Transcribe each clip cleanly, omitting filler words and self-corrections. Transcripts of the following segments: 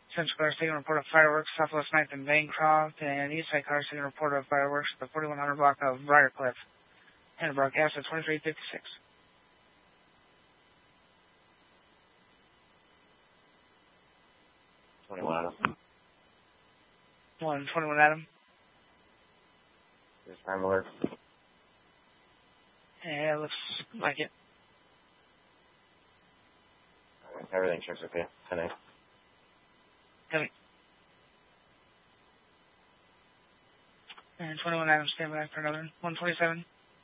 Central car taking a report of fireworks, Southwest 9th and Bancroft, and East Side car taking a report of fireworks at the 4100 block of Briarcliff. And broadcast at 2356. 21 Adam. 121 Adam. There's time alert. Yeah, it looks like it. Everything checks okay. 10-8. Copy. And 21 Adam, stand by for another 127.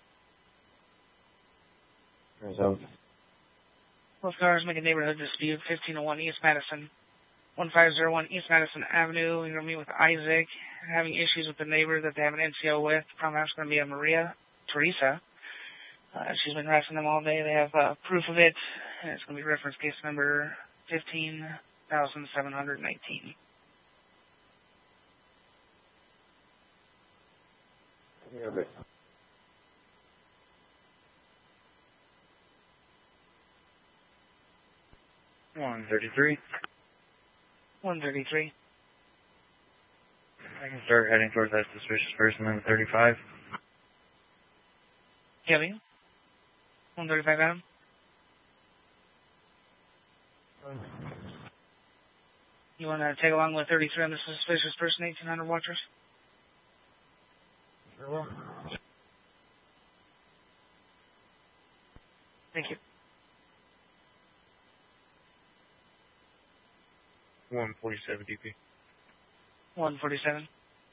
Resume. Both cars make a neighborhood dispute, 1501 East Madison. 1501 East Madison Avenue. We're going to meet with Isaac, having issues with the neighbor that they have an NCO with. Probably going to be a Maria Teresa. She's been harassing them all day. They have proof of it, and it's going to be reference case number 15,719. Yeah, but 133. 133. I can start heading towards that suspicious person in 35. Kelly. 135 Adam. You want to tag along with 33 on the suspicious person, 1800 watchers? Sure will. Thank you. 147 DP. 147.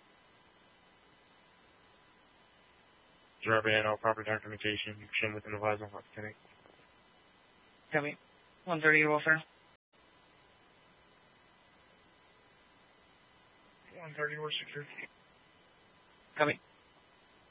Driving in all proper documentation. Shown within the lies on Hot Clinic. Copy. 130 welfare. 130 or 650. Copy.